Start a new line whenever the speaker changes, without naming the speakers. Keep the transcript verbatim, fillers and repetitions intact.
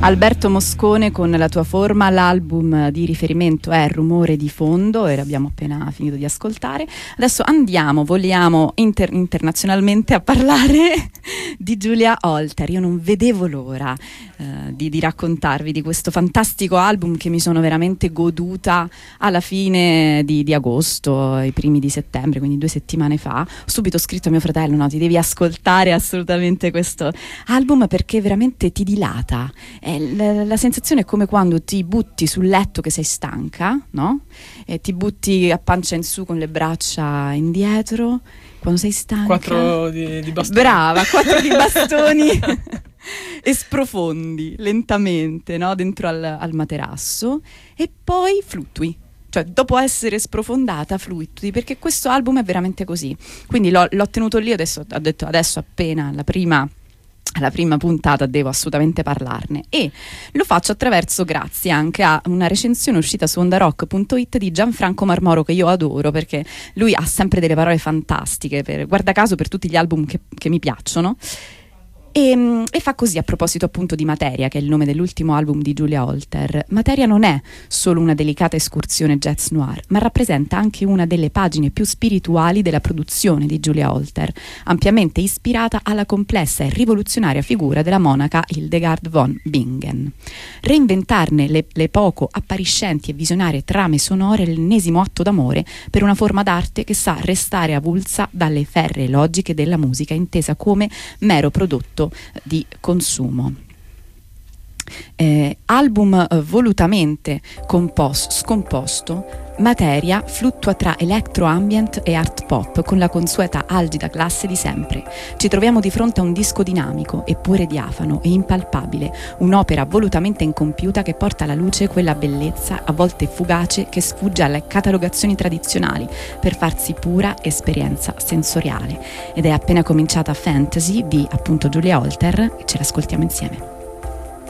Alberto Moscone con La tua forma, l'album di riferimento è Rumore di fondo e l'abbiamo appena finito di ascoltare. Adesso andiamo, voliamo inter- internazionalmente a parlare di Giulia Olter. Io non vedevo l'ora eh, di, di raccontarvi di questo fantastico album che mi sono veramente goduta alla fine di, di agosto, ai primi di settembre, quindi due settimane fa. Ho subito scritto a mio fratello: no, ti devi ascoltare assolutamente questo album perché veramente ti dilata. Eh, la, la sensazione è come quando ti butti sul letto che sei stanca, no? E ti butti a pancia in su con le braccia indietro quando sei stanca.
Quattro di, di bastoni.
Brava, quattro di bastoni e sprofondi lentamente, no? Dentro al, al materasso e poi fluttui. Cioè, dopo essere sprofondata, fluttui, perché questo album è veramente così. Quindi l'ho, l'ho tenuto lì, adesso ho detto adesso appena la prima alla prima puntata devo assolutamente parlarne, e lo faccio attraverso grazie anche a una recensione uscita su ondarock punto it di Gianfranco Marmoro, che io adoro perché lui ha sempre delle parole fantastiche, per, guarda caso per tutti gli album che, che mi piacciono. E, e fa così a proposito appunto di Materia, che è il nome dell'ultimo album di Giulia Olter. Materia non è solo una delicata escursione jazz noir, ma rappresenta anche una delle pagine più spirituali della produzione di Giulia Olter, ampiamente ispirata alla complessa e rivoluzionaria figura della monaca Hildegard von Bingen. Reinventarne le, le poco appariscenti e visionarie trame sonore è l'ennesimo atto d'amore per una forma d'arte che sa restare avulsa dalle ferree logiche della musica intesa come mero prodotto di consumo. Eh, album eh, volutamente compos- scomposto, Materia fluttua tra electro ambient e art pop con la consueta algida classe di sempre. Ci troviamo di fronte a un disco dinamico, eppure diafano e impalpabile, un'opera volutamente incompiuta che porta alla luce quella bellezza a volte fugace che sfugge alle catalogazioni tradizionali per farsi pura esperienza sensoriale. Ed è appena cominciata Fantasy di appunto Giulia Olter e ce l'ascoltiamo insieme.